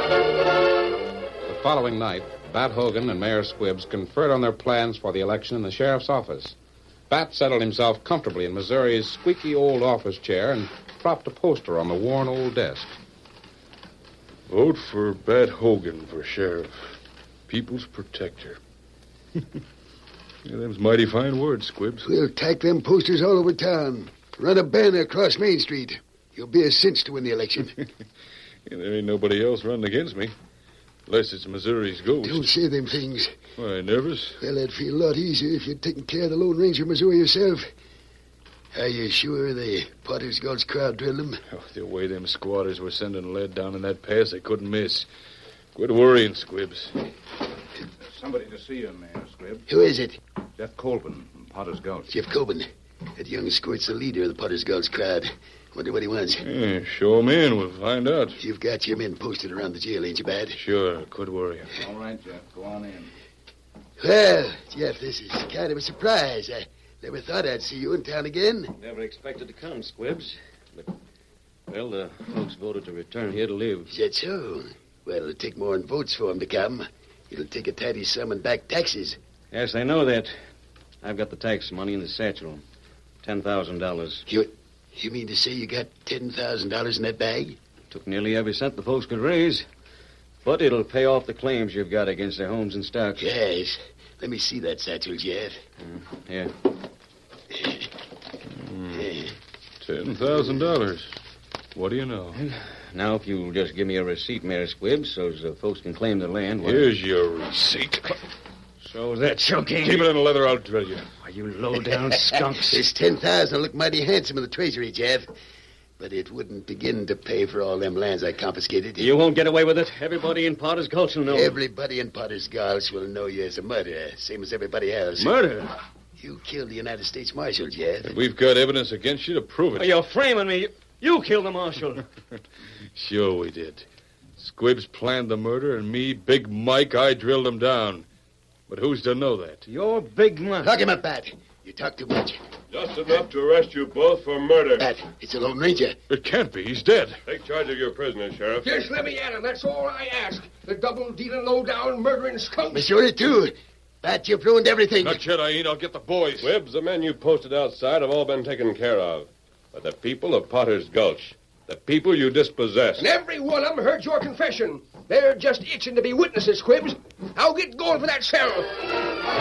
The following night, Bat Hogan and Mayor Squibbs conferred on their plans for the election in the sheriff's office. Bat settled himself comfortably in Missouri's squeaky old office chair and propped a poster on the worn old desk. Vote for Bat Hogan for sheriff. People's protector. Yeah, them's mighty fine words, Squibbs. We'll tack them posters all over town. Run a banner across Main Street. You'll be a cinch to win the election. Yeah, there ain't nobody else running against me. Unless it's Missouri's ghost. Don't say them things. Why, nervous? Well, that'd feel a lot easier if you'd taken care of the Lone Ranger of Missouri yourself. Are you sure the Potter's Gulch crowd drilled them? Oh, the way them squatters were sending lead down in that pass, they couldn't miss. Quit worrying, Squibbs. Somebody to see you, Mayor Squibb. Who is it? Jeff Colvin from Potter's Gulch. Jeff Coben. That young squirt's the leader of the Potter's Gulch crowd. Wonder what he wants. Yeah, show him in. We'll find out. You've got your men posted around the jail, ain't you, Bad? Sure, quit worrying. All right, Jeff. Go on in. Well, Jeff, this is kind of a surprise. I never thought I'd see you in town again. Never expected to come, Squibbs. But, well, the folks voted to return here to live. Is that so? Well, it'll take more than votes for him to come. It'll take a tidy sum and back taxes. Yes, I know that. I've got the tax money in the satchel. $10,000. You mean to say you got $10,000 in that bag? Took nearly every cent the folks could raise. But it'll pay off the claims you've got against their homes and stock. Yes. Let me see that satchel, Jeff. Here. $10,000. What do you know? Now, if you'll just give me a receipt, Mayor Squibbs, so the folks can claim the land. Well, Here's your receipt. So that choking. Keep it in the leather, I'll drill you. Are you low-down skunks? This $10,000 will look mighty handsome in the treasury, Jeff. But it wouldn't begin to pay for all them lands I confiscated. You won't get away with it. Everybody in Potter's Gulch will know. Everybody in Potter's Gulch will know you as a murderer, same as everybody else. Murder? You killed the United States Marshal, Jeff. And we've got evidence against you to prove it. Oh, you're framing me. You killed the marshal. Sure we did. Squibbs planned the murder, and me, Big Mike, I drilled him down. But who's to know that? You're Big Mike. Lock him up, Bat. You talk too much. Just enough to arrest you both for murder. Bat, it's a Lone Ranger. It can't be. He's dead. Take charge of your prisoner, Sheriff. Just let me at him. That's all I ask. The double-dealing, low-down, murdering skunk. Missouri, too. Bat, you've ruined everything. Not yet, I ain't. I'll get the boys. Squibbs, the men you posted outside have all been taken care of. But the people of Potter's Gulch, the people you dispossessed. And every one of them heard your confession. They're just itching to be witnesses, Squibbs. Now get going for that cell.